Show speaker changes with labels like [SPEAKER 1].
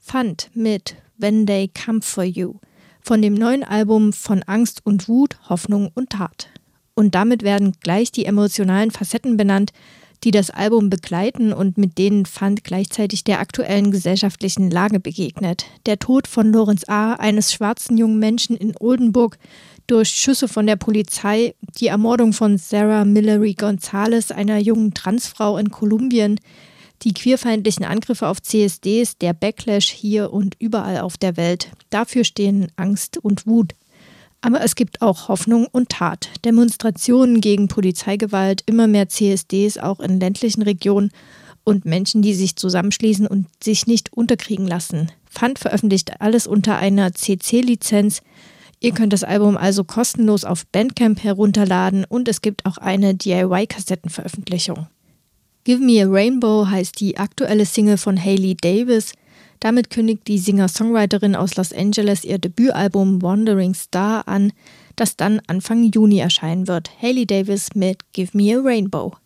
[SPEAKER 1] Fund mit When They Come For You von dem neuen Album von Angst und Wut, Hoffnung und Tat. Und damit werden gleich die emotionalen Facetten benannt, die das Album begleiten und mit denen Fund gleichzeitig der aktuellen gesellschaftlichen Lage begegnet. Der Tod von Lorenz A., eines schwarzen jungen Menschen in Oldenburg, durch Schüsse von der Polizei, die Ermordung von Sarah Millery Gonzalez, einer jungen Transfrau in Kolumbien, die queerfeindlichen Angriffe auf CSDs, der Backlash hier und überall auf der Welt. Dafür stehen Angst und Wut. Aber es gibt auch Hoffnung und Tat. Demonstrationen gegen Polizeigewalt, immer mehr CSDs auch in ländlichen Regionen und Menschen, die sich zusammenschließen und sich nicht unterkriegen lassen. Fund veröffentlicht alles unter einer CC-Lizenz. Ihr könnt das Album also kostenlos auf Bandcamp herunterladen und es gibt auch eine DIY-Kassettenveröffentlichung. Give Me a Rainbow heißt die aktuelle Single von Hailey Davis. Damit kündigt die Singer-Songwriterin aus Los Angeles ihr Debütalbum Wandering Star an, das dann Anfang Juni erscheinen wird. Hailey Davis mit Give Me a Rainbow.